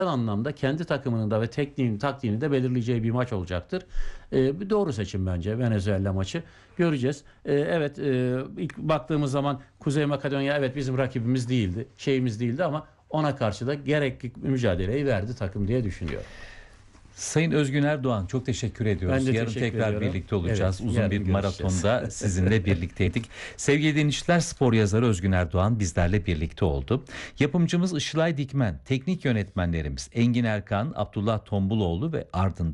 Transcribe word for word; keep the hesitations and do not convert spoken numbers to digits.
anlamda kendi takımının da ve tekniğini, taktiğini de belirleyeceği bir maç olacaktır. Ee, bir doğru seçim bence Venezuela maçı. Göreceğiz. Ee, evet, e, ilk baktığımız zaman Kuzey Makedonya evet bizim rakibimiz değildi, şeyimiz değildi ama ona karşı da gerekli mücadeleyi verdi takım diye düşünüyorum. Sayın Özgün Erdoğan, çok teşekkür ediyoruz. Ben de Yarın teşekkür tekrar ediyorum. birlikte olacağız. Evet, Uzun yarın bir görüşeceğiz. maratonda sizinle birlikteydik. Sevgili dinleyiciler, spor yazarı Özgün Erdoğan bizlerle birlikte oldu. Yapımcımız Işılay Dikmen, teknik yönetmenlerimiz Engin Erkan, Abdullah Tombuloğlu ve ardından